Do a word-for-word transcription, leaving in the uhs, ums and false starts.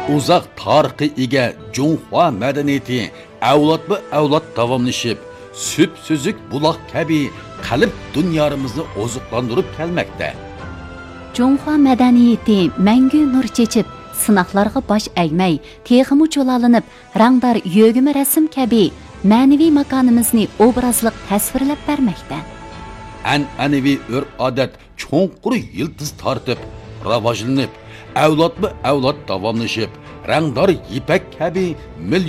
Uzaq tarixi ega Jonghua madaniyati avlodma-avlod davomlashib, süp-süzük buloq kabi qalb dunyomizni oziqlantirib kelmoqda. Jonghua madaniyati mangu nur chechib, sinoqlarga bosh egmay, texmi cho'lalinib, rangdor yo'g'imi rasm kabi ma'naviy makonimizni obrazliq tasvirlab bermoqda. An'anaviy urf-odat cho'nqur yildiz tortib, rivojlanib, avlodma-avlod davomlashib, rangdor ipak kabi